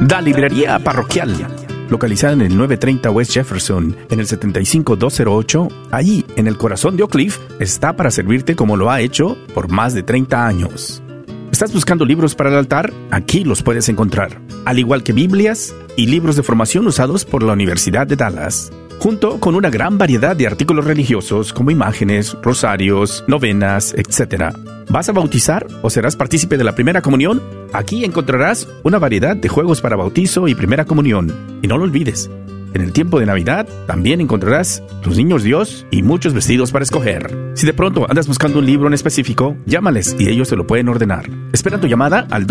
La librería parroquial, localizada en el 930 West Jefferson, en el 75208, allí en el corazón de Oak Cliff, está para servirte como lo ha hecho por más de 30 años. ¿Estás buscando libros para el altar? Aquí los puedes encontrar, al igual que Biblias y libros de formación usados por la Universidad de Dallas, junto con una gran variedad de artículos religiosos como imágenes, rosarios, novenas, etc. ¿Vas a bautizar o serás partícipe de la primera comunión? Aquí encontrarás una variedad de juegos para bautizo y primera comunión. Y no lo olvides, en el tiempo de Navidad también encontrarás los niños Dios y muchos vestidos para escoger. Si de pronto andas buscando un libro en específico, llámales y ellos te lo pueden ordenar. Espera tu llamada al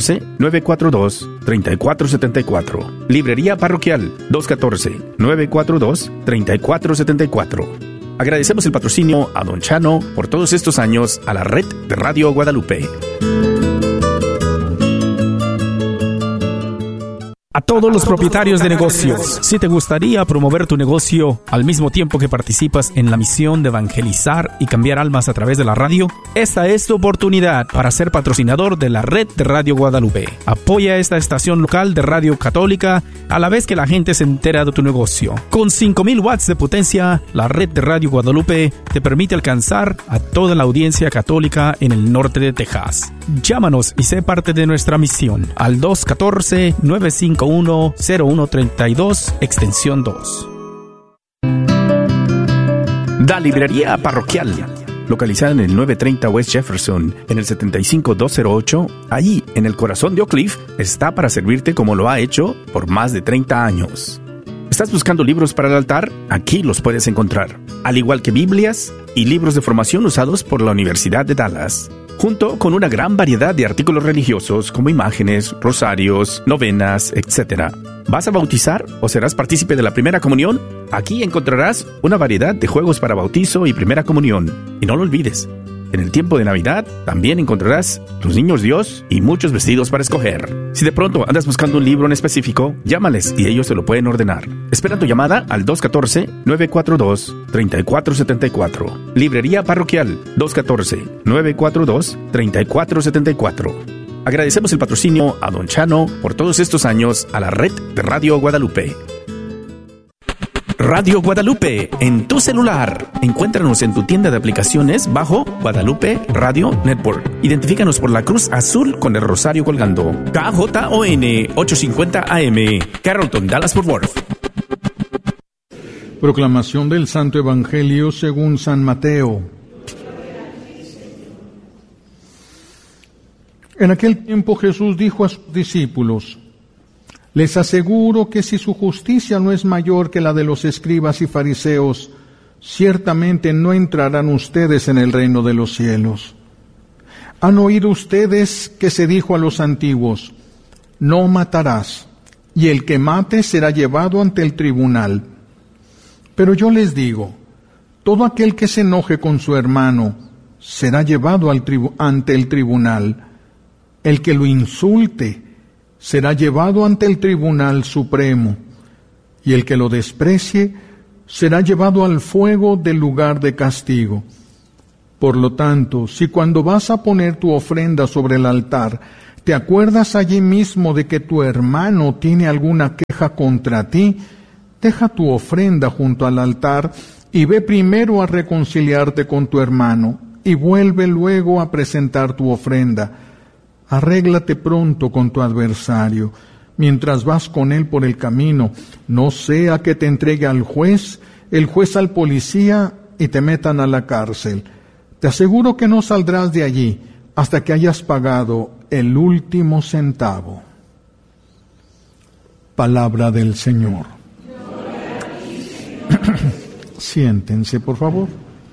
214-942-3474. Librería Parroquial 214-942-3474. Agradecemos el patrocinio a Don Chano por todos estos años a la red de Radio Guadalupe. A todos los propietarios de negocios, si te gustaría promover tu negocio al mismo tiempo que participas en la misión de evangelizar y cambiar almas a través de la radio, esta es tu oportunidad para ser patrocinador de la red de Radio Guadalupe. Apoya esta estación local de radio católica a la vez que la gente se entera de tu negocio. Con 5,000 watts de potencia, la red de Radio Guadalupe te permite alcanzar a toda la audiencia católica en el norte de Texas. Llámanos y sé parte de nuestra misión al 214-951-0132, extensión 2. La librería parroquial, localizada en el 930 West Jefferson, en el 75208, allí en el corazón de Oak Cliff, está para servirte como lo ha hecho por más de 30 años. ¿Estás buscando libros para el altar? Aquí los puedes encontrar, al igual que Biblias y libros de formación usados por la Universidad de Dallas, junto con una gran variedad de artículos religiosos como imágenes, rosarios, novenas, etc. ¿Vas a bautizar o serás partícipe de la primera comunión? Aquí encontrarás una variedad de juegos para bautizo y primera comunión. Y no lo olvides, en el tiempo de Navidad también encontrarás los niños Dios y muchos vestidos para escoger. Si de pronto andas buscando un libro en específico, llámales y ellos te lo pueden ordenar. Espera tu llamada al 214-942-3474. Librería Parroquial 214-942-3474. Agradecemos el patrocinio a Don Chano por todos estos años a la red de Radio Guadalupe. Radio Guadalupe, en tu celular. Encuéntranos en tu tienda de aplicaciones bajo Guadalupe Radio Network. Identifícanos por la cruz azul con el rosario colgando. KJON 850 AM, Carrollton, Dallas-Fort Worth. Proclamación del Santo Evangelio según San Mateo. En aquel tiempo Jesús dijo a sus discípulos: les aseguro que si su justicia no es mayor que la de los escribas y fariseos, ciertamente no entrarán ustedes en el reino de los cielos. Han oído ustedes que se dijo a los antiguos: no matarás, y el que mate será llevado ante el tribunal. Pero yo les digo, todo aquel que se enoje con su hermano será llevado ante el tribunal. El que lo insulte será llevado ante el Tribunal Supremo, y el que lo desprecie será llevado al fuego del lugar de castigo. Por lo tanto, si cuando vas a poner tu ofrenda sobre el altar, te acuerdas allí mismo de que tu hermano tiene alguna queja contra ti, deja tu ofrenda junto al altar y ve primero a reconciliarte con tu hermano, y vuelve luego a presentar tu ofrenda. Arréglate pronto con tu adversario, mientras vas con él por el camino, no sea que te entregue al juez, el juez al policía y te metan a la cárcel. Te aseguro que no saldrás de allí hasta que hayas pagado el último centavo. Palabra del Señor. Siéntense, por favor.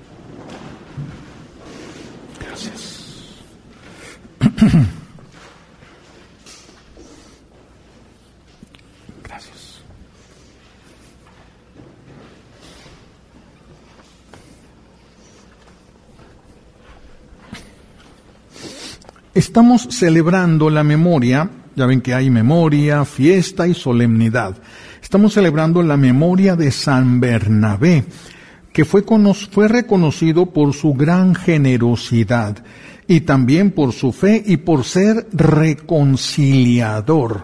Gracias. Estamos celebrando la memoria, ya ven que hay memoria, fiesta y solemnidad. Estamos celebrando la memoria de San Bernabé, que fue reconocido por su gran generosidad y también por su fe y por ser reconciliador,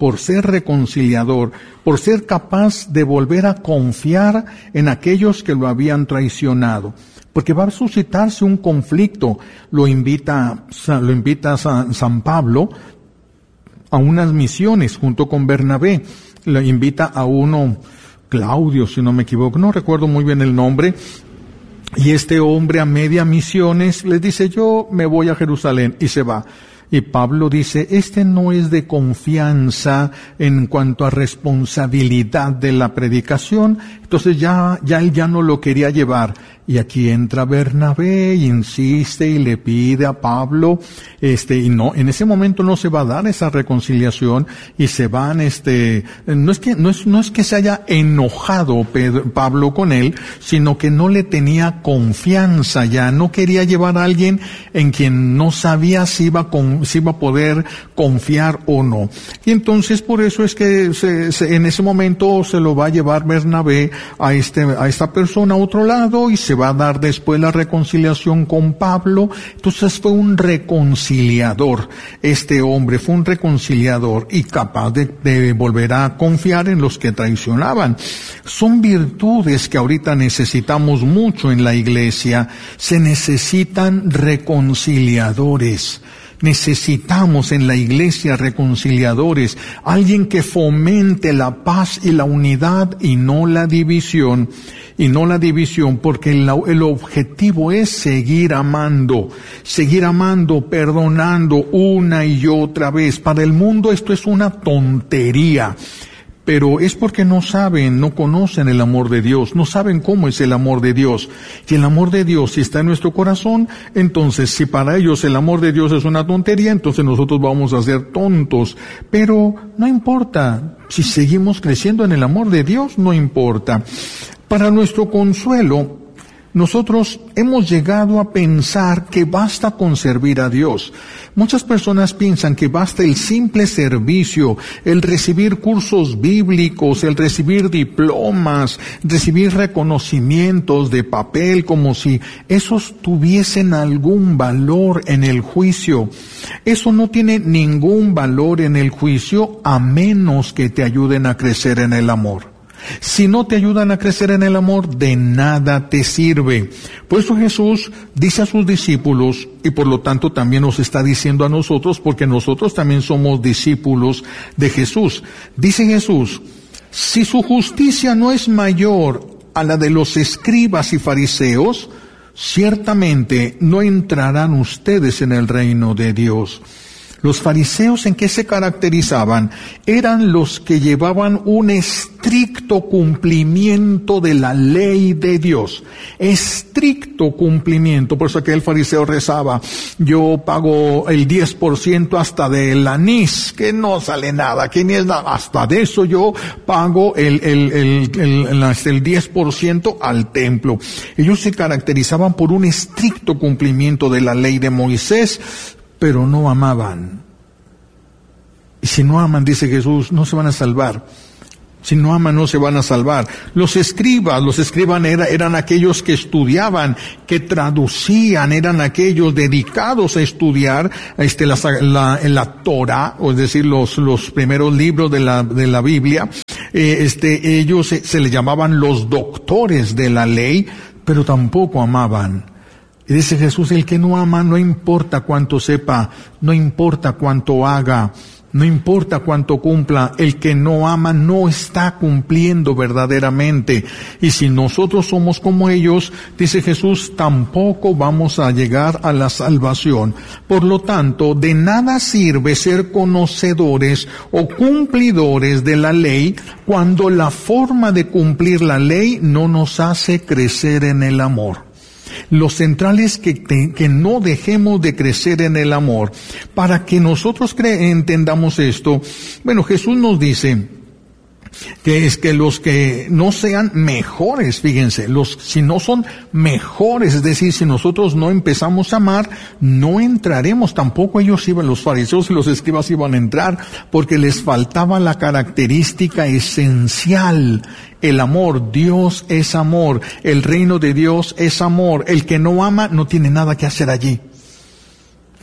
por ser reconciliador, por ser capaz de volver a confiar en aquellos que lo habían traicionado. Porque va a suscitarse un conflicto. Lo invita San Pablo a unas misiones junto con Bernabé. Lo invita a uno, Claudio, si no me equivoco, no recuerdo muy bien el nombre. Y este hombre a media misiones les dice, yo me voy a Jerusalén, y se va. Y Pablo dice, este no es de confianza en cuanto a responsabilidad de la predicación. Entonces él ya no lo quería llevar. Y aquí entra Bernabé y insiste y le pide a Pablo, y no, en ese momento no se va a dar esa reconciliación y se van, no es que se haya enojado Pablo con él, sino que no le tenía confianza ya, no quería llevar a alguien en quien no sabía si iba a poder confiar o no. Y entonces por eso es que en ese momento se lo va a llevar Bernabé a esta persona a otro lado y se va a dar después la reconciliación con Pablo. Entonces fue un reconciliador. Este hombre fue un reconciliador y capaz de volver a confiar en los que traicionaban. Son virtudes que ahorita necesitamos mucho en la iglesia. Se necesitan reconciliadores. Necesitamos en la iglesia reconciliadores, alguien que fomente la paz y la unidad y no la división, porque el objetivo es seguir amando, perdonando una y otra vez. Para el mundo esto es una tontería. Pero es porque no conocen el amor de Dios, no saben cómo es el amor de Dios. Y el amor de Dios, si está en nuestro corazón, entonces si para ellos el amor de Dios es una tontería, entonces nosotros vamos a ser tontos. Pero no importa, si seguimos creciendo en el amor de Dios, no importa. Para nuestro consuelo, nosotros hemos llegado a pensar que basta con servir a Dios. Muchas personas piensan que basta el simple servicio, el recibir cursos bíblicos, el recibir diplomas, recibir reconocimientos de papel, como si esos tuviesen algún valor en el juicio. Eso no tiene ningún valor en el juicio a menos que te ayuden a crecer en el amor. Si no te ayudan a crecer en el amor, de nada te sirve. Por eso Jesús dice a sus discípulos, y por lo tanto también nos está diciendo a nosotros, porque nosotros también somos discípulos de Jesús. Dice Jesús, si su justicia no es mayor a la de los escribas y fariseos, ciertamente no entrarán ustedes en el reino de Dios. Los fariseos, ¿en qué se caracterizaban? Eran los que llevaban un estricto cumplimiento de la ley de Dios. Estricto cumplimiento. Por eso aquel fariseo rezaba, yo pago el 10% hasta del anís, que no sale nada, que ni es nada. Hasta de eso yo pago el 10% al templo. Ellos se caracterizaban por un estricto cumplimiento de la ley de Moisés, pero no amaban. Y si no aman, dice Jesús, no se van a salvar. Si no aman, no se van a salvar. Los escribas eran aquellos que estudiaban, que traducían, eran aquellos dedicados a estudiar la Torah, o es decir, los primeros libros de la Biblia. Ellos se les llamaban los doctores de la ley, pero tampoco amaban. Y dice Jesús, el que no ama, no importa cuánto sepa, no importa cuánto haga, no importa cuánto cumpla, el que no ama no está cumpliendo verdaderamente. Y si nosotros somos como ellos, dice Jesús, tampoco vamos a llegar a la salvación. Por lo tanto, de nada sirve ser conocedores o cumplidores de la ley cuando la forma de cumplir la ley no nos hace crecer en el amor. Lo central es que no dejemos de crecer en el amor. Para que nosotros entendamos esto, bueno, Jesús nos dice que es que los que no sean mejores, fíjense, si no son mejores, es decir, si nosotros no empezamos a amar, no entraremos. Tampoco los fariseos y los escribas iban a entrar, porque les faltaba la característica esencial. El amor, Dios es amor, el reino de Dios es amor. El que no ama no tiene nada que hacer allí.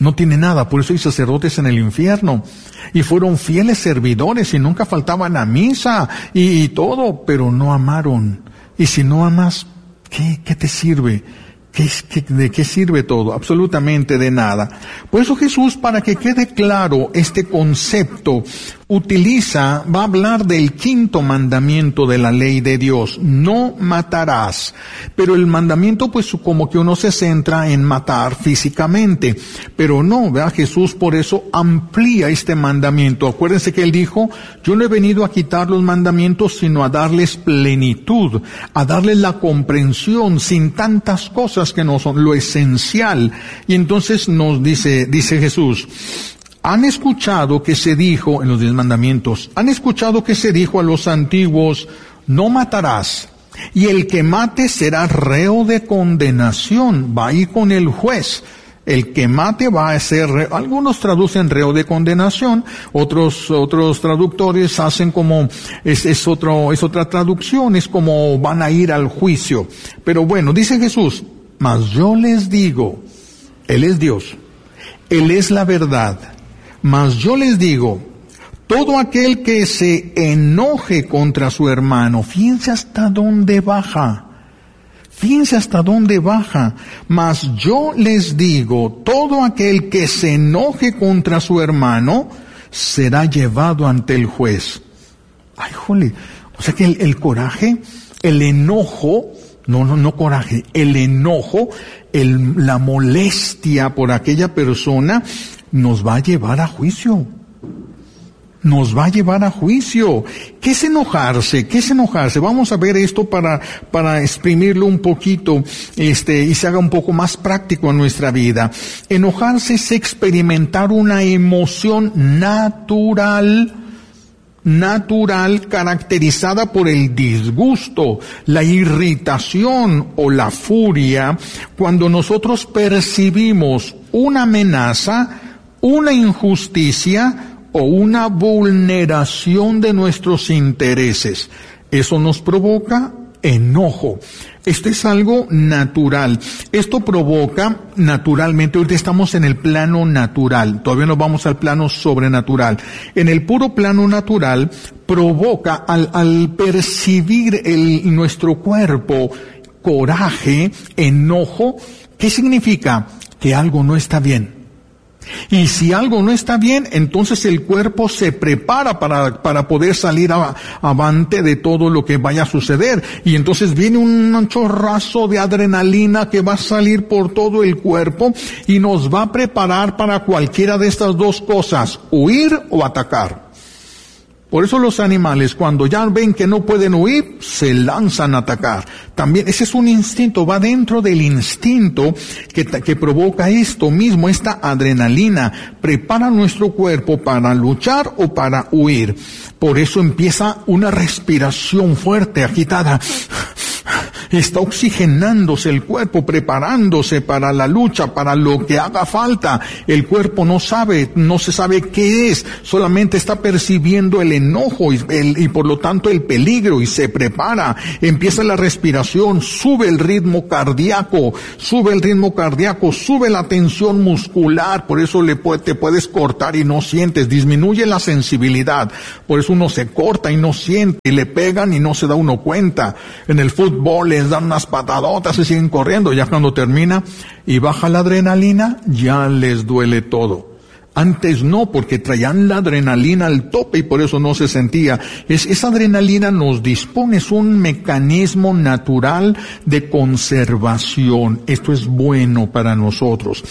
No tiene nada, por eso hay sacerdotes en el infierno. Y fueron fieles servidores y nunca faltaban a misa y todo, pero no amaron. Y si no amas, ¿qué te sirve? ¿De qué sirve todo? Absolutamente de nada. Por eso Jesús, para que quede claro este concepto, va a hablar del 5º mandamiento de la ley de Dios: no matarás. Pero el mandamiento, pues, como que uno se centra en matar físicamente. Pero no, ¿verdad? Jesús por eso amplía este mandamiento. Acuérdense que Él dijo: yo no he venido a quitar los mandamientos, sino a darles plenitud, a darles la comprensión, sin tantas cosas que no son lo esencial. Y entonces nos dice Jesús: han escuchado que se dijo, en los 10 mandamientos, han escuchado que se dijo a los antiguos: no matarás, y el que mate será reo de condenación, va a ir con el juez. El que mate va a ser, algunos traducen reo de condenación, otros traductores hacen como, es otra traducción, es como van a ir al juicio. Pero bueno, dice Jesús: mas yo les digo, Él es Dios, Él es la verdad. Mas yo les digo, todo aquel que se enoje contra su hermano, fíjense hasta dónde baja. Mas yo les digo, todo aquel que se enoje contra su hermano será llevado ante el juez. Ay, jole. O sea que el coraje, el enojo, no coraje, el enojo, la molestia por aquella persona, nos va a llevar a juicio. ¿Qué es enojarse? Vamos a ver esto para exprimirlo un poquito, y se haga un poco más práctico en nuestra vida. Enojarse es experimentar una emoción natural, caracterizada por el disgusto, la irritación o la furia, cuando nosotros percibimos una amenaza, una injusticia o una vulneración de nuestros intereses. Eso nos provoca enojo. Esto es algo natural. Esto provoca naturalmente, ahorita estamos en el plano natural, todavía no vamos al plano sobrenatural. En el puro plano natural provoca al percibir nuestro cuerpo coraje, enojo. ¿Qué significa? Que algo no está bien. Y si algo no está bien, entonces el cuerpo se prepara para poder salir avante de todo lo que vaya a suceder. Y entonces viene un chorrazo de adrenalina que va a salir por todo el cuerpo y nos va a preparar para cualquiera de estas dos cosas: huir o atacar. Por eso los animales, cuando ya ven que no pueden huir, se lanzan a atacar. También ese es un instinto, va dentro del instinto que provoca esto mismo, esta adrenalina. Prepara nuestro cuerpo para luchar o para huir. Por eso empieza una respiración fuerte, agitada. Está oxigenándose el cuerpo, preparándose para la lucha, para lo que haga falta. El cuerpo no se sabe qué es, solamente está percibiendo el enojo y por lo tanto el peligro, y se prepara. Empieza la respiración, sube el ritmo cardíaco, sube la tensión muscular. Por eso te puedes cortar y no sientes, disminuye la sensibilidad. Por eso uno se corta y no siente, y le pegan y no se da uno cuenta. En el fútbol les dan unas patadotas y siguen corriendo. Ya cuando termina y baja la adrenalina, ya les duele todo. Antes no, porque traían la adrenalina al tope y por eso no se sentía. Esa adrenalina nos dispone, es un mecanismo natural de conservación. Esto es bueno para nosotros.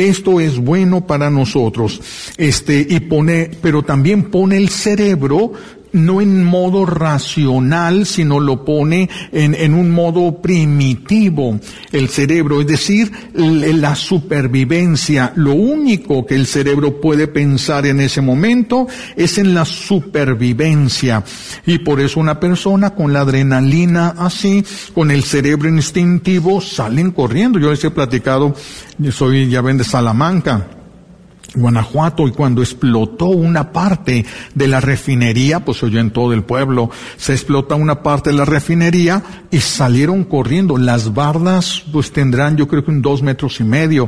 Pero también pone el cerebro no en modo racional, sino lo pone en un modo primitivo, el cerebro, es decir, la supervivencia. Lo único que el cerebro puede pensar en ese momento es en la supervivencia. Y por eso una persona con la adrenalina así, con el cerebro instintivo, salen corriendo. Yo les he platicado, ya ven, de Salamanca. Guanajuato, y cuando explotó una parte de la refinería, pues oyó en todo el pueblo, se explota una parte de la refinería y salieron corriendo. Las bardas pues tendrán yo creo que 2,5 metros,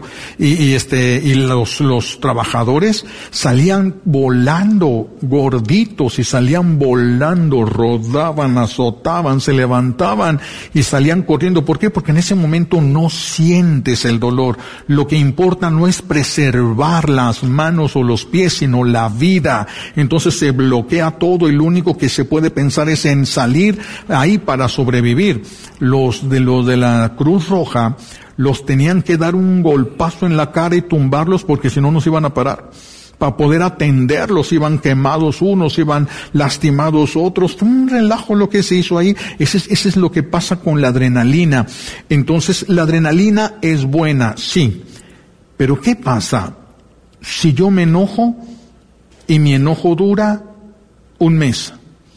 y los trabajadores salían volando gorditos y salían volando, rodaban, azotaban, se levantaban y salían corriendo. ¿Por qué? Porque en ese momento no sientes el dolor. Lo que importa no es preservar las manos o los pies, sino la vida. Entonces se bloquea todo y lo único que se puede pensar es en salir ahí para sobrevivir. Los de la Cruz Roja los tenían que dar un golpazo en la cara y tumbarlos porque si no nos iban a parar. Para poder atenderlos, iban quemados unos, iban lastimados otros. Fue un relajo lo que se hizo ahí. Ese es lo que pasa con la adrenalina. Entonces, la adrenalina es buena, sí. Pero ¿qué pasa si yo me enojo y mi enojo dura 1 mes?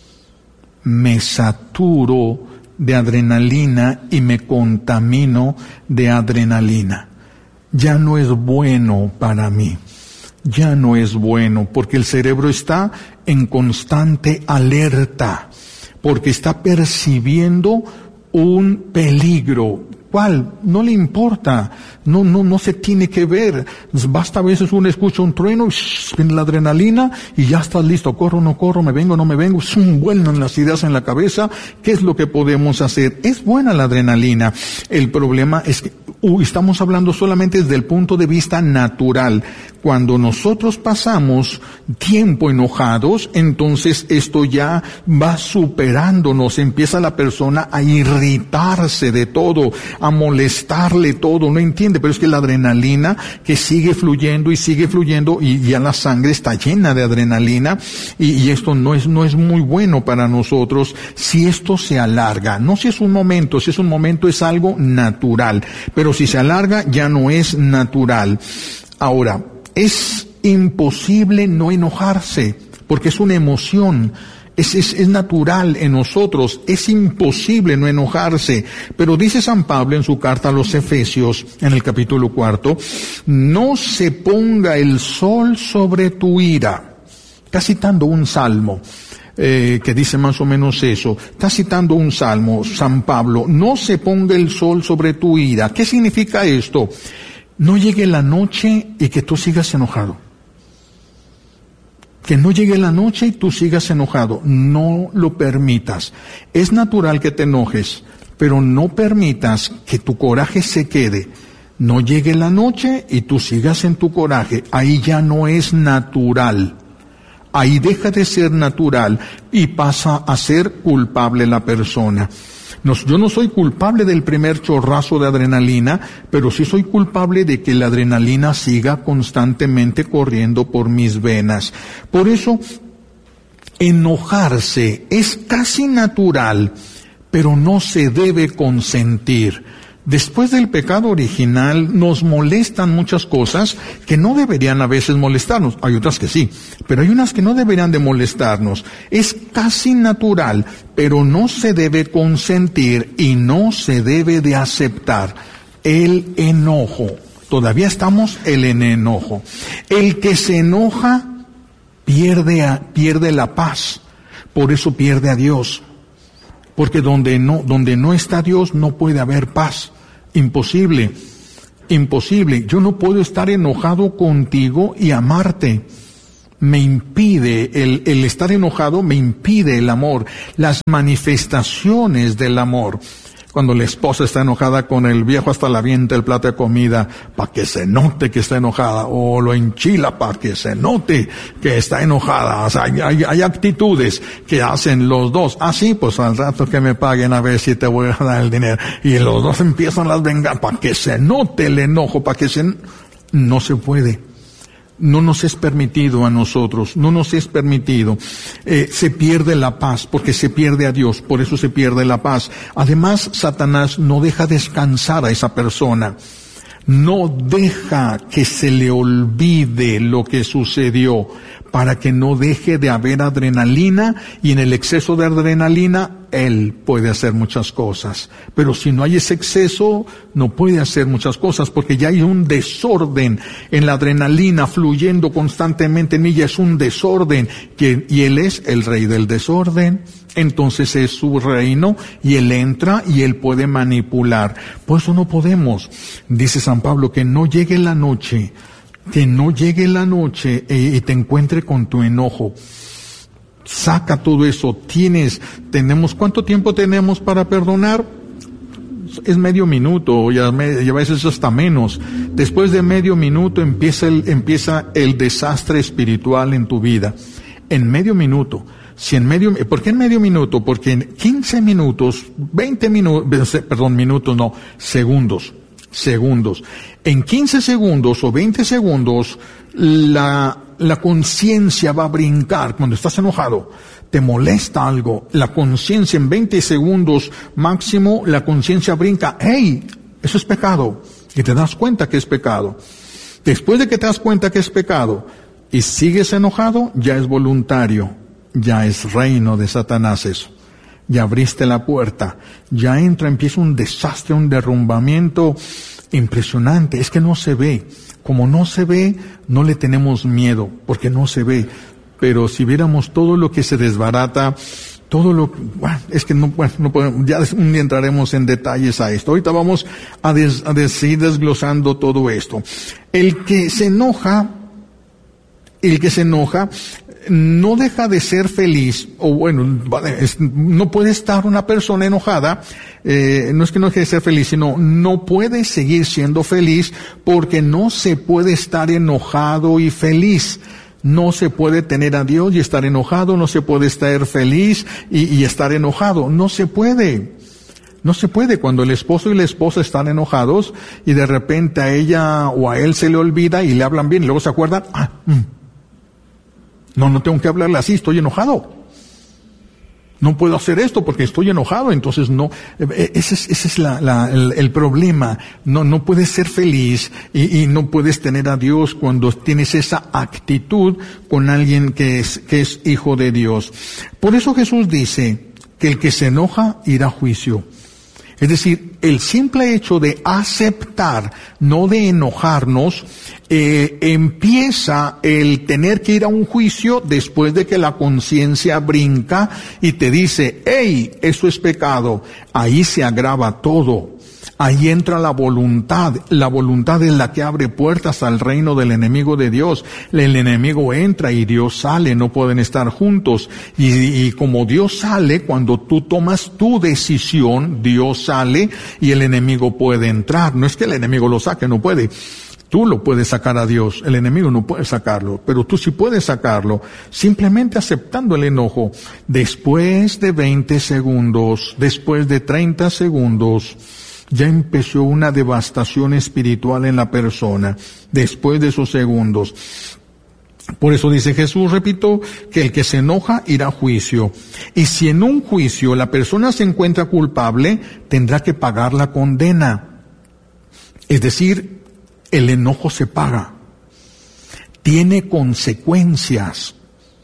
Me saturo de adrenalina y me contamino de adrenalina. Ya no es bueno para mí. Ya no es bueno, porque el cerebro está en constante alerta, porque está percibiendo un peligro. ¿Cuál? No le importa, no se tiene que ver. Basta a veces uno escucha un trueno, viene la adrenalina y ya estás listo. Corro, no corro, me vengo, no me vengo. Vuelan las ideas en la cabeza. ¿Qué es lo que podemos hacer? Es buena la adrenalina. El problema es que estamos hablando solamente desde el punto de vista natural. Cuando nosotros pasamos tiempo enojados, entonces esto ya va superándonos. Empieza la persona a irritarse de todo, a molestarle todo, no entiende, pero es que la adrenalina que sigue fluyendo y ya la sangre está llena de adrenalina y esto no es muy bueno para nosotros si esto se alarga. No si es un momento es algo natural, pero si se alarga ya no es natural. Ahora, es imposible no enojarse, porque es una emoción. Es natural en nosotros, es imposible no enojarse. Pero dice San Pablo en su carta a los Efesios, en el capítulo 4, no se ponga el sol sobre tu ira. Está citando un salmo que dice más o menos eso. Está citando un salmo, San Pablo, no se ponga el sol sobre tu ira. ¿Qué significa esto? No llegue la noche y que tú sigas enojado. Que no llegue la noche y tú sigas enojado. No lo permitas. Es natural que te enojes, pero no permitas que tu coraje se quede. No llegue la noche y tú sigas en tu coraje. Ahí ya no es natural. Ahí deja de ser natural y pasa a ser culpable la persona. Yo no soy culpable del primer chorrazo de adrenalina, pero sí soy culpable de que la adrenalina siga constantemente corriendo por mis venas. Por eso, enojarse es casi natural, pero no se debe consentir. Después del pecado original nos molestan muchas cosas que no deberían a veces molestarnos. Hay otras que sí, pero hay unas que no deberían de molestarnos. Es casi natural, pero no se debe consentir y no se debe de aceptar. El enojo. Todavía estamos en enojo. El que se enoja pierde la paz. Por eso pierde a Dios. Porque donde no está Dios no puede haber paz. Imposible. Yo no puedo estar enojado contigo y amarte. Me impide, el estar enojado me impide el amor, las manifestaciones del amor. Cuando la esposa está enojada con el viejo, hasta le avienta el plato de comida para que se note que está enojada, o lo enchila para que se note que está enojada. O sea, hay actitudes que hacen los dos. Ah, sí, pues al rato que me paguen a ver si te voy a dar el dinero. Y los dos empiezan las venganzas para que se note el enojo, no se puede. No nos es permitido a nosotros, no nos es permitido. Se pierde la paz porque se pierde a Dios, por eso se pierde la paz. Además, Satanás no deja descansar a esa persona. No deja que se le olvide lo que sucedió para que no deje de haber adrenalina, y en el exceso de adrenalina él puede hacer muchas cosas. Pero si no hay ese exceso, no puede hacer muchas cosas, porque ya hay un desorden en la adrenalina fluyendo constantemente en ella, es un desorden, y él es el rey del desorden. Entonces es su reino y él entra y él puede manipular. Por eso no podemos, dice San Pablo, que no llegue la noche y te encuentre con tu enojo. Saca todo eso. ¿Cuánto tiempo tenemos para perdonar? Es medio minuto, y a veces hasta menos. Después de medio minuto empieza el desastre espiritual en tu vida. En medio minuto. ¿Por qué en medio minuto? Porque en 15 minutos, segundos. En 15 segundos o 20 segundos, la conciencia va a brincar. Cuando estás enojado, te molesta algo, la conciencia en 20 segundos máximo, la conciencia brinca. ¡Hey! Eso es pecado. Y te das cuenta que es pecado. Después de que te das cuenta que es pecado y sigues enojado, ya es voluntario. Ya es reino de Satanás eso. Ya abriste la puerta. Ya empieza un desastre, un derrumbamiento impresionante. Es que no se ve. Como no se ve, no le tenemos miedo, porque no se ve. Pero si viéramos todo lo que se desbarata, es que no podemos, ya un día entraremos en detalles a esto. Ahorita vamos a seguir desglosando todo esto. El que se enoja, no deja de ser feliz, no puede estar una persona enojada, no es que no deje de ser feliz, sino no puede seguir siendo feliz, porque no se puede estar enojado y feliz. No se puede tener a Dios y estar enojado, no se puede estar feliz y estar enojado, no se puede. No se puede. Cuando el esposo y la esposa están enojados y de repente a ella o a él se le olvida y le hablan bien y luego se acuerdan, no tengo que hablarle así, estoy enojado. No puedo hacer esto porque estoy enojado, entonces no, ese es el problema. No puedes ser feliz y no puedes tener a Dios cuando tienes esa actitud con alguien que es hijo de Dios. Por eso Jesús dice que el que se enoja irá a juicio. Es decir, el simple hecho de aceptar, no de enojarnos, empieza el tener que ir a un juicio después de que la conciencia brinca y te dice, ¡hey! Eso es pecado. Ahí se agrava todo. Ahí entra la voluntad. La voluntad es la que abre puertas al reino del enemigo de Dios. El enemigo entra y Dios sale, no pueden estar juntos. Y como Dios sale, cuando tú tomas tu decisión, Dios sale y el enemigo puede entrar. No es que el enemigo lo saque, no puede. Tú lo puedes sacar a Dios, el enemigo no puede sacarlo, pero tú sí puedes sacarlo, simplemente aceptando el enojo. Después de 20 segundos, después de 30 segundos, ya empezó una devastación espiritual en la persona, después de esos segundos. Por eso dice Jesús, repito, que el que se enoja irá a juicio. Y si en un juicio la persona se encuentra culpable, tendrá que pagar la condena. Es decir, el enojo se paga. Tiene consecuencias,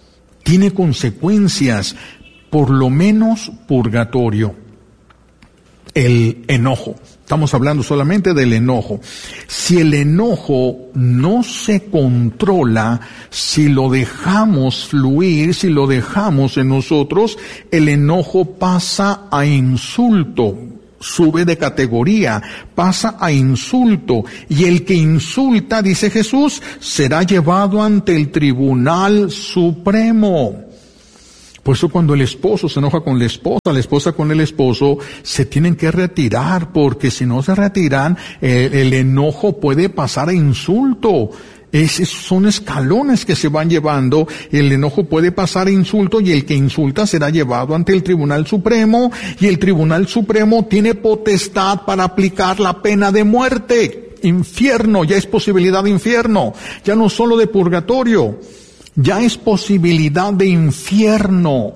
por lo menos purgatorio. El enojo. Estamos hablando solamente del enojo. Si el enojo no se controla, si lo dejamos fluir, si lo dejamos en nosotros, el enojo pasa a insulto. Sube de categoría, pasa a insulto, y el que insulta, dice Jesús, será llevado ante el Tribunal Supremo. Por eso cuando el esposo se enoja con la esposa con el esposo, se tienen que retirar, porque si no se retiran, el enojo puede pasar a insulto. Son escalones que se van llevando, el enojo puede pasar a insulto y el que insulta será llevado ante el Tribunal Supremo, y el Tribunal Supremo tiene potestad para aplicar la pena de muerte. Infierno, ya es posibilidad de infierno, ya no solo de purgatorio, ya es posibilidad de infierno.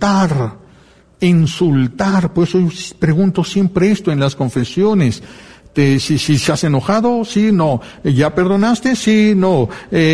Insultar, por eso pregunto siempre esto en las confesiones. Si se has enojado, sí, no. ¿Ya perdonaste? Sí, no.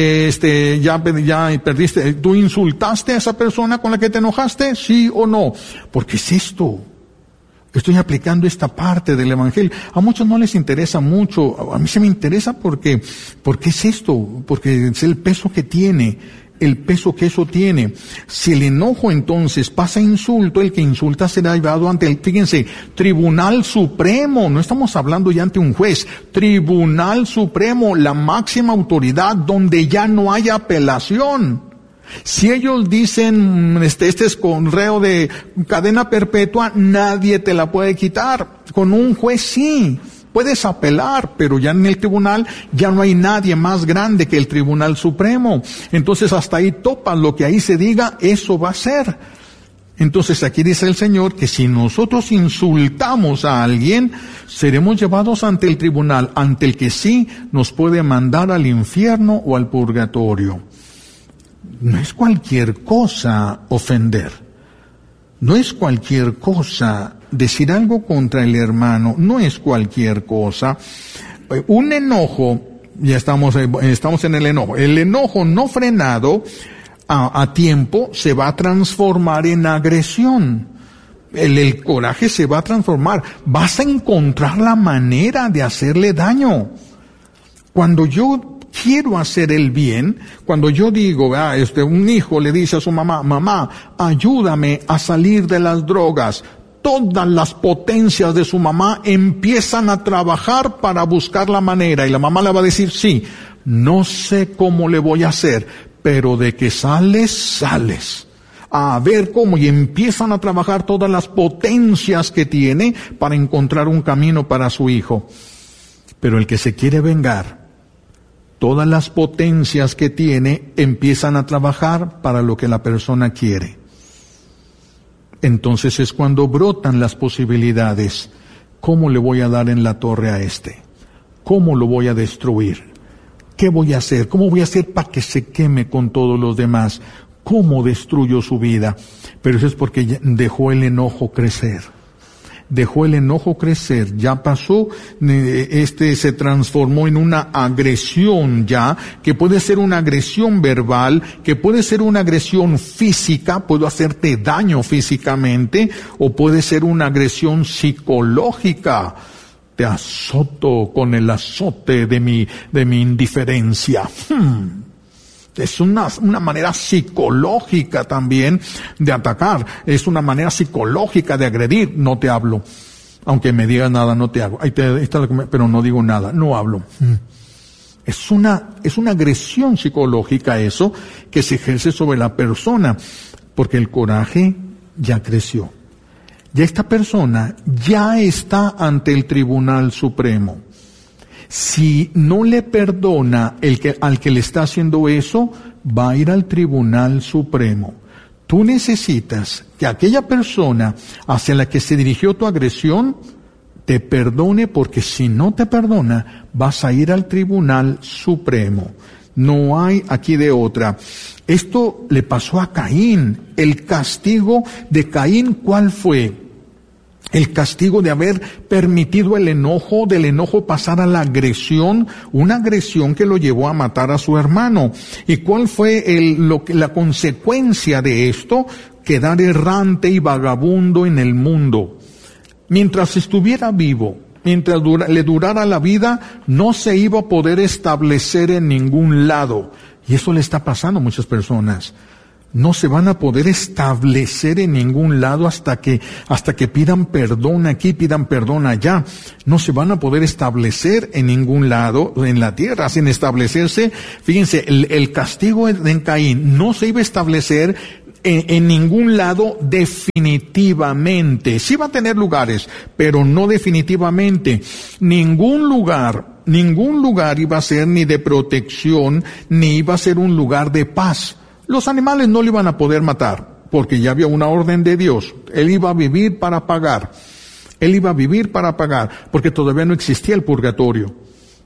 Ya perdiste. ¿Tú insultaste a esa persona con la que te enojaste? Sí o no. ¿Por qué es esto? Estoy aplicando esta parte del Evangelio. A muchos no les interesa mucho. A mí se me interesa porque es esto. Porque es el peso que tiene. El peso que eso tiene. Si el enojo entonces pasa a insulto, el que insulta será llevado ante el, fíjense, Tribunal Supremo. No estamos hablando ya ante un juez. Tribunal Supremo, la máxima autoridad donde ya no hay apelación. Si ellos dicen, este es con reo de cadena perpetua, nadie te la puede quitar. Con un juez sí. Puedes apelar, pero ya en el tribunal ya no hay nadie más grande que el Tribunal Supremo. Entonces hasta ahí topan, lo que ahí se diga, eso va a ser. Entonces aquí dice el Señor que si nosotros insultamos a alguien, seremos llevados ante el tribunal, ante el que sí nos puede mandar al infierno o al purgatorio. No es cualquier cosa ofender. No es cualquier cosa decir algo contra el hermano, no es cualquier cosa. Un enojo, ya estamos en el enojo. El enojo no frenado a tiempo se va a transformar en agresión. El coraje se va a transformar. Vas a encontrar la manera de hacerle daño. Cuando yo quiero hacer el bien, cuando yo digo, un hijo le dice a su mamá, mamá, ayúdame a salir de las drogas, todas las potencias de su mamá empiezan a trabajar para buscar la manera, y la mamá le va a decir, sí, no sé cómo le voy a hacer, pero de que sales, sales. A ver cómo, y empiezan a trabajar todas las potencias que tiene para encontrar un camino para su hijo. Pero el que se quiere vengar, todas las potencias que tiene empiezan a trabajar para lo que la persona quiere. Entonces es cuando brotan las posibilidades. ¿Cómo le voy a dar en la torre a este? ¿Cómo lo voy a destruir? ¿Qué voy a hacer? ¿Cómo voy a hacer para que se queme con todos los demás? ¿Cómo destruyo su vida? Pero eso es porque dejó el enojo crecer. Dejó el enojo crecer, ya pasó, se transformó en una agresión ya, que puede ser una agresión verbal, que puede ser una agresión física, puedo hacerte daño físicamente, o puede ser una agresión psicológica. Te azoto con el azote de mi indiferencia. Es una manera psicológica también de atacar. Es una manera psicológica de agredir. No te hablo. Aunque me digas nada, no te hago. Pero no digo nada, no hablo. Es una agresión psicológica eso que se ejerce sobre la persona. Porque el coraje ya creció. Ya esta persona ya está ante el Tribunal Supremo. Si no le perdona al que le está haciendo eso, va a ir al Tribunal Supremo. Tú necesitas que aquella persona hacia la que se dirigió tu agresión te perdone, porque si no te perdona, vas a ir al Tribunal Supremo. No hay aquí de otra. Esto le pasó a Caín. El castigo de Caín, ¿cuál fue? El castigo de haber permitido del enojo pasar a la agresión, una agresión que lo llevó a matar a su hermano. ¿Y cuál fue la consecuencia de esto? Quedar errante y vagabundo en el mundo. Mientras estuviera vivo, mientras le durara la vida, no se iba a poder establecer en ningún lado. Y eso le está pasando a muchas personas. No se van a poder establecer en ningún lado hasta que pidan perdón aquí, pidan perdón allá. No se van a poder establecer en ningún lado en la tierra, sin establecerse. Fíjense, el castigo de Caín no se iba a establecer en ningún lado definitivamente. Sí va a tener lugares, pero no definitivamente. Ningún lugar iba a ser ni de protección, ni iba a ser un lugar de paz. Los animales no le iban a poder matar, porque ya había una orden de Dios. Él iba a vivir para pagar. Porque todavía no existía el purgatorio.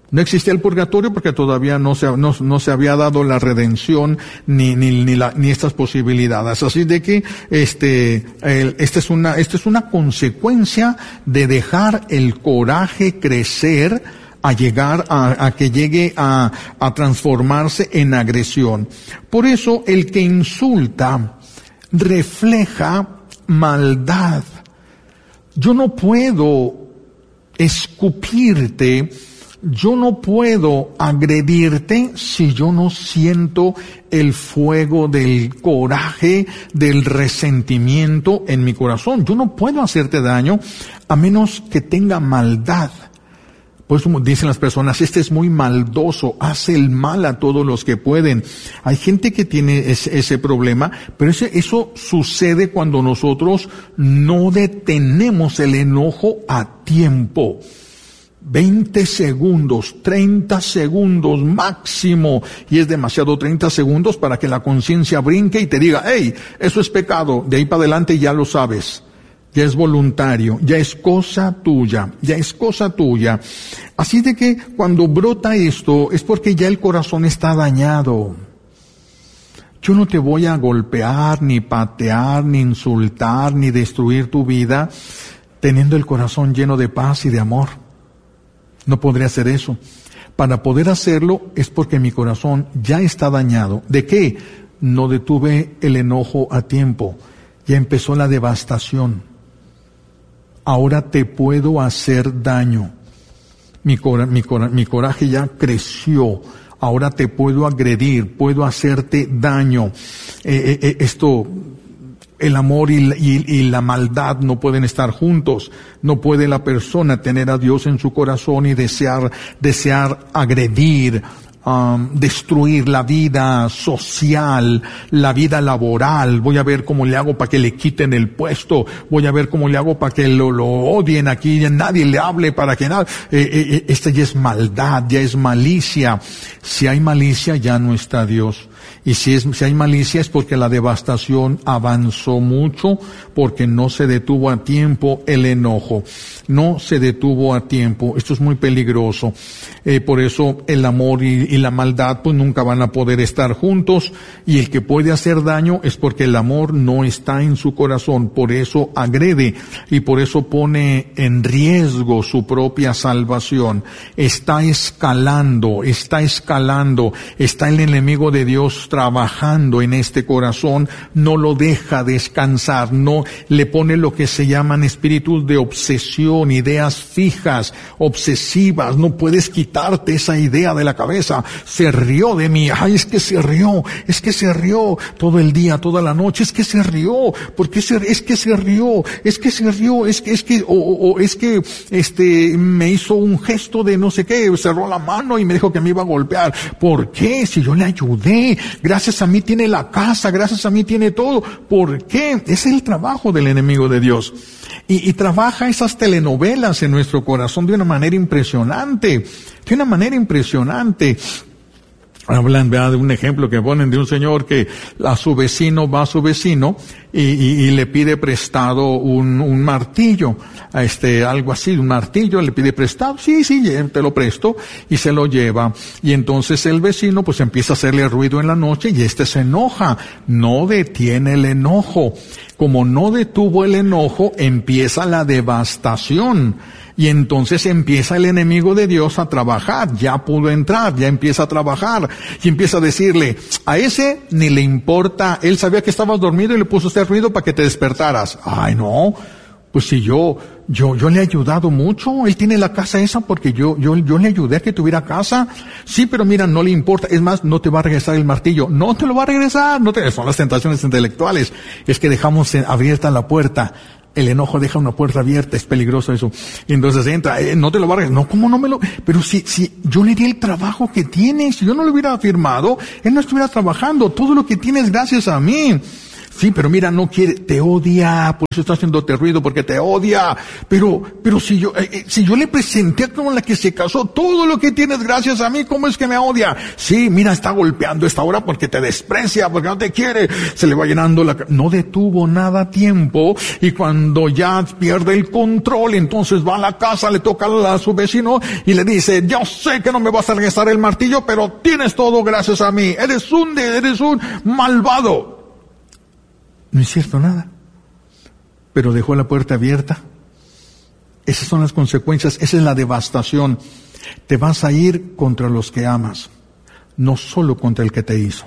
No existía el purgatorio porque todavía no se había dado la redención ni estas posibilidades. Así de que esta es una consecuencia de dejar el coraje crecer a llegar a que llegue a transformarse en agresión. Por eso el que insulta refleja maldad. Yo no puedo escupirte, yo no puedo agredirte si yo no siento el fuego del coraje, del resentimiento en mi corazón. Yo no puedo hacerte daño a menos que tenga maldad. Por eso dicen las personas, este es muy maldoso, hace el mal a todos los que pueden. Hay gente que tiene ese problema, pero eso sucede cuando nosotros no detenemos el enojo a tiempo. 20 segundos, 30 segundos máximo, y es demasiado 30 segundos para que la conciencia brinque y te diga, hey, eso es pecado, de ahí para adelante ya lo sabes. Ya es voluntario, ya es cosa tuya. Así de que cuando brota esto es porque ya el corazón está dañado. Yo no te voy a golpear, ni patear, ni insultar, ni destruir tu vida teniendo el corazón lleno de paz y de amor. No podré hacer eso. Para poder hacerlo es porque mi corazón ya está dañado. ¿De qué? No detuve el enojo a tiempo. Ya empezó la devastación. Ahora te puedo hacer daño. Mi coraje ya creció. Ahora te puedo agredir, puedo hacerte daño. El amor y la maldad no pueden estar juntos. No puede la persona tener a Dios en su corazón y desear agredir, destruir la vida social, la vida laboral. Voy a ver cómo le hago para que le quiten el puesto. Voy a ver cómo le hago para que lo odien aquí, nadie le hable para que nada. Esta ya es maldad, ya es malicia. Si hay malicia, ya no está Dios. Y si hay malicia es porque la devastación avanzó mucho, porque no se detuvo a tiempo el enojo. No se detuvo a tiempo. Esto es muy peligroso. Por eso el amor y la maldad pues nunca van a poder estar juntos. Y el que puede hacer daño es porque el amor no está en su corazón. Por eso agrede y por eso pone en riesgo su propia salvación. Está escalando. Está el enemigo de Dios trabajando en este corazón, no lo deja descansar, no le pone lo que se llaman espíritus de obsesión, ideas fijas, obsesivas. No puedes quitarte esa idea de la cabeza. Se rió de mí, ay, es que se rió todo el día, toda la noche, es que se rió, me hizo un gesto de no sé qué, cerró la mano y me dijo que me iba a golpear. ¿Por qué? Si yo le ayudé, gracias a mí tiene la casa, gracias a mí tiene todo. ¿Por qué? Ese es el trabajo del enemigo de Dios. Y trabaja esas telenovelas en nuestro corazón de una manera impresionante. Hablan, ¿verdad?, de un ejemplo que ponen de un señor que va a su vecino y le pide prestado un martillo, algo así, un martillo, le pide prestado, sí, te lo presto, y se lo lleva. Y entonces el vecino pues empieza a hacerle ruido en la noche y se enoja, no detiene el enojo. Como no detuvo el enojo, empieza la devastación. Y entonces empieza el enemigo de Dios a trabajar, ya pudo entrar, ya empieza a trabajar, y empieza a decirle, a ese ni le importa, él sabía que estabas dormido y le puso este ruido para que te despertaras. Ay, no, pues si yo le he ayudado mucho, él tiene la casa esa porque yo le ayudé a que tuviera casa. Sí, pero mira, no le importa, es más, no te va a regresar el martillo, no te lo va a regresar, son las tentaciones intelectuales, es que dejamos abierta la puerta. El enojo deja una puerta abierta, es peligroso eso. Y entonces entra, no te lo va a regresar. No, ¿cómo no me lo? Pero si yo le di el trabajo que tiene, si yo no lo hubiera firmado, él no estuviera trabajando. Todo lo que tiene es gracias a mí. Sí, pero mira, no quiere, te odia, por eso está haciéndote ruido, porque te odia. Pero si yo le presenté como la que se casó, todo lo que tienes gracias a mí, ¿cómo es que me odia? Sí, mira, está golpeando esta hora porque te desprecia, porque no te quiere. Se le va llenando no detuvo nada a tiempo, y cuando ya pierde el control, entonces va a la casa, le toca a su vecino y le dice, yo sé que no me vas a regresar el martillo, pero tienes todo gracias a mí. Eres un malvado. No es cierto nada, pero dejó la puerta abierta. Esas son las consecuencias, esa es la devastación. Te vas a ir contra los que amas, no solo contra el que te hizo.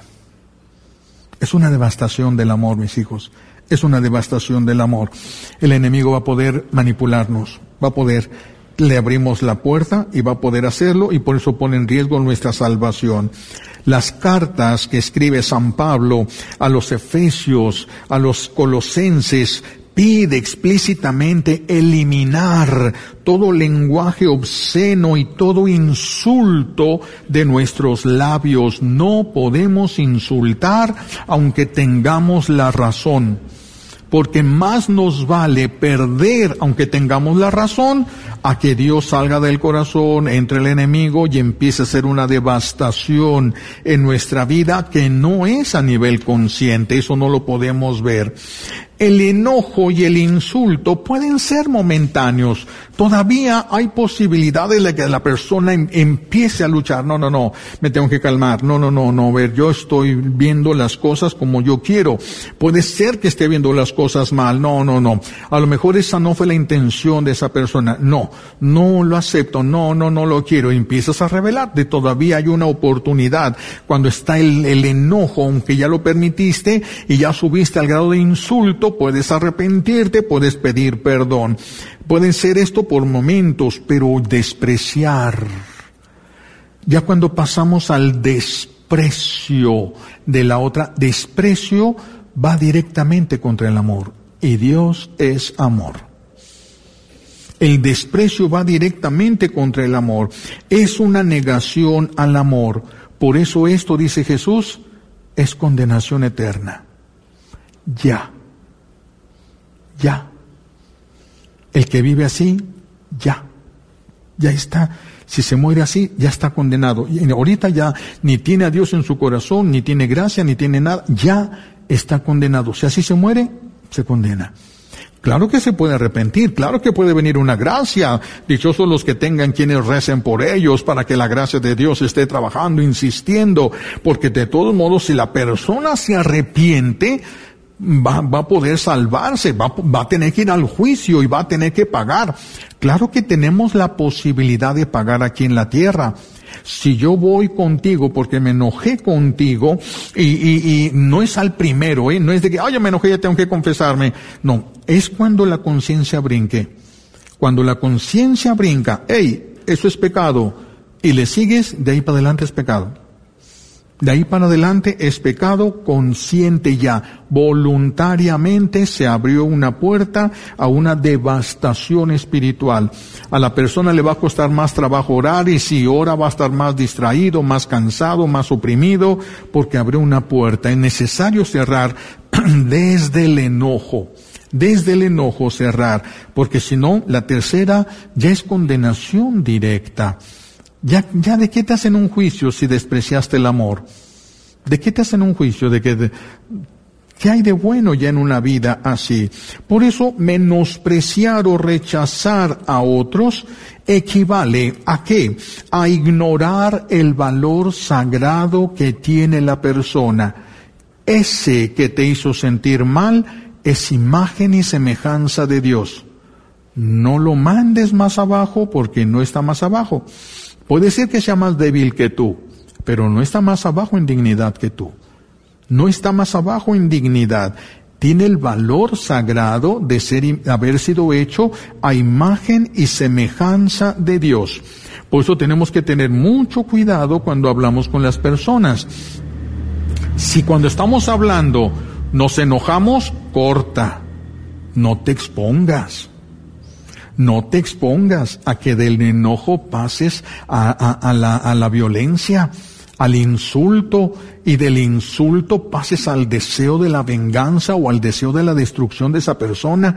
Es una devastación del amor, mis hijos, es una devastación del amor. El enemigo va a poder manipularnos, le abrimos la puerta y va a poder hacerlo, y por eso pone en riesgo nuestra salvación. Las cartas que escribe San Pablo a los Efesios, a los Colosenses, pide explícitamente eliminar todo lenguaje obsceno y todo insulto de nuestros labios. No podemos insultar aunque tengamos la razón, porque más nos vale perder aunque tengamos la razón a que Dios salga del corazón, entre el enemigo y empiece a ser una devastación en nuestra vida que no es a nivel consciente. Eso no lo podemos ver. El enojo y el insulto pueden ser momentáneos. Todavía hay posibilidades de que la persona empiece a luchar. No, me tengo que calmar. No, ver, yo estoy viendo las cosas como yo quiero. Puede ser que esté viendo las cosas mal. No. A lo mejor esa no fue la intención de esa persona. No lo acepto. No lo quiero. Empiezas a rebelarte. Todavía hay una oportunidad. Cuando está el enojo, aunque ya lo permitiste y ya subiste al grado de insulto, puedes arrepentirte, puedes pedir perdón. Pueden ser esto por momentos, pero despreciar. Ya cuando pasamos al desprecio de la otra, desprecio va directamente contra el amor. Y Dios es amor. El desprecio va directamente contra el amor. Es una negación al amor. Por eso esto, dice Jesús, es condenación eterna. Ya. El que vive así, ya está. Si se muere así, ya está condenado. Y ahorita ya ni tiene a Dios en su corazón, ni tiene gracia, ni tiene nada. Ya está condenado. Si así se muere, se condena. Claro que se puede arrepentir, claro que puede venir una gracia. Dichosos los que tengan quienes recen por ellos para que la gracia de Dios esté trabajando, insistiendo. Porque de todos modos, si la persona se arrepiente, va a poder salvarse, va a tener que ir al juicio y va a tener que pagar. Claro que tenemos la posibilidad de pagar aquí en la tierra. Si yo voy contigo porque me enojé contigo, y no es al primero, no es de que, ya me enojé, ya tengo que confesarme. No, es cuando la conciencia brinque. Cuando la conciencia brinca, eso es pecado, y le sigues, de ahí para adelante es pecado. De ahí para adelante es pecado consciente ya. Voluntariamente se abrió una puerta a una devastación espiritual. A la persona le va a costar más trabajo orar, y si ora va a estar más distraído, más cansado, más oprimido, porque abrió una puerta. Es necesario cerrar desde el enojo. Desde el enojo cerrar, porque si no, la tercera ya es condenación directa. Ya de qué te hacen un juicio si despreciaste el amor. ¿De qué te hacen un juicio? ¿Qué hay de bueno ya en una vida así? Por eso, menospreciar o rechazar a otros equivale ¿a qué? A ignorar el valor sagrado que tiene la persona. Ese que te hizo sentir mal es imagen y semejanza de Dios. No lo mandes más abajo porque no está más abajo. Puede ser que sea más débil que tú, pero no está más abajo en dignidad que tú. No está más abajo en dignidad. Tiene el valor sagrado de haber sido hecho a imagen y semejanza de Dios. Por eso tenemos que tener mucho cuidado cuando hablamos con las personas. Si cuando estamos hablando nos enojamos, corta. No te expongas. No te expongas a que del enojo pases a la violencia, al insulto y del insulto pases al deseo de la venganza o al deseo de la destrucción de esa persona